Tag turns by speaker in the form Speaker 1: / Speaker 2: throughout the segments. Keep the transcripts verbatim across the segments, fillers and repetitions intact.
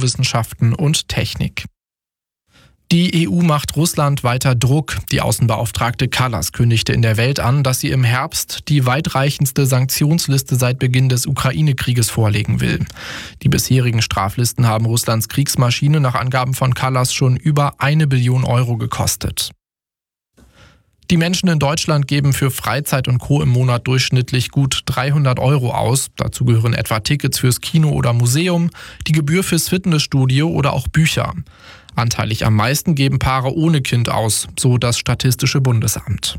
Speaker 1: Naturwissenschaften und Technik. Die E U macht Russland weiter Druck. Die Außenbeauftragte Kallas kündigte in der Welt an, dass sie im Herbst die weitreichendste Sanktionsliste seit Beginn des Ukraine-Krieges vorlegen will. Die bisherigen Straflisten haben Russlands Kriegsmaschine nach Angaben von Kallas schon über eine Billion Euro gekostet. Die Menschen in Deutschland geben für Freizeit und Co. im Monat durchschnittlich gut dreihundert Euro aus. Dazu gehören etwa Tickets fürs Kino oder Museum, die Gebühr fürs Fitnessstudio oder auch Bücher. Anteilig am meisten geben Paare ohne Kind aus, so das Statistische Bundesamt.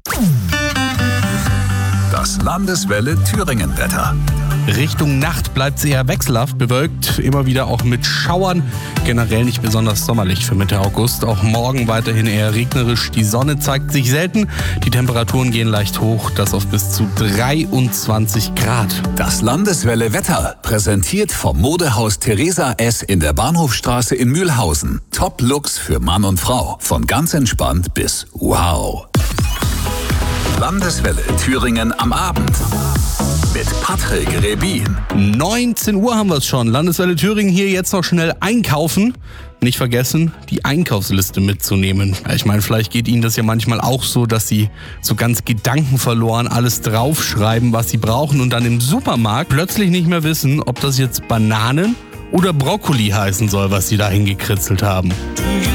Speaker 2: Das Landeswelle Thüringen-Wetter.
Speaker 3: Richtung Nacht bleibt es eher wechselhaft bewölkt, immer wieder auch mit Schauern. Generell nicht besonders sommerlich für Mitte August. Auch morgen weiterhin eher regnerisch. Die Sonne zeigt sich selten. Die Temperaturen gehen leicht hoch, das auf bis zu dreiundzwanzig Grad.
Speaker 2: Das Landeswelle Wetter präsentiert vom Modehaus Theresa S. in der Bahnhofstraße in Mühlhausen. Top-Looks für Mann und Frau. Von ganz entspannt bis wow. Landeswelle Thüringen am Abend. Mit Patrick Rebin.
Speaker 3: neunzehn Uhr haben wir es schon. Landeswelle Thüringen hier jetzt noch schnell einkaufen. Nicht vergessen, die Einkaufsliste mitzunehmen. Ich meine, vielleicht geht Ihnen das ja manchmal auch so, dass Sie so ganz gedankenverloren alles draufschreiben, was Sie brauchen und dann im Supermarkt plötzlich nicht mehr wissen, ob das jetzt Bananen oder Brokkoli heißen soll, was Sie da hingekritzelt haben.